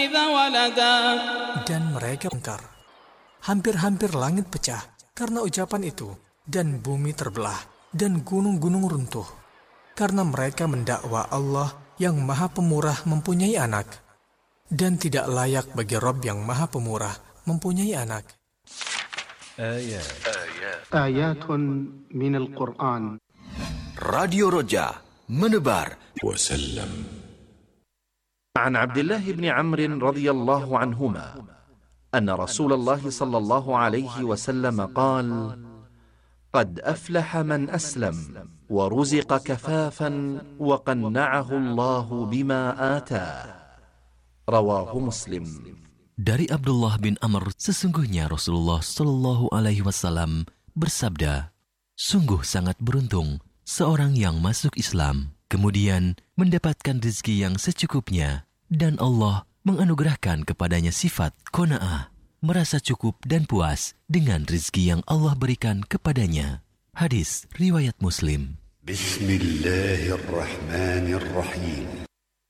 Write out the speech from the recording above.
Dan mereka engkar. Hampir-hampir langit pecah karena ucapan itu, dan bumi terbelah, dan gunung-gunung runtuh. Karena mereka mendakwa Allah yang Maha Pemurah mempunyai anak. Dan tidak layak bagi Rabb yang Maha Pemurah mempunyai anak. Ayatun minal Qur'an. Radio Roja menebar wasallam. عن عبد الله بن عمرو رضي الله عنهما أن رسول الله صلى الله عليه وسلم قال: قد أفلح من أسلم ورزق كفافا وقنعه الله بما آتاه. رواه مسلم. Dari Abdullah bin Amr, sesungguhnya Rasulullah Shallallahu Alaihi Wasallam bersabda, sungguh sangat beruntung seorang yang masuk Islam, kemudian mendapatkan rezeki yang secukupnya, dan Allah menganugerahkan kepadanya sifat qanaah, merasa cukup dan puas dengan rezeki yang Allah berikan kepadanya. Hadis riwayat Muslim. Bismillahirrahmanirrahim.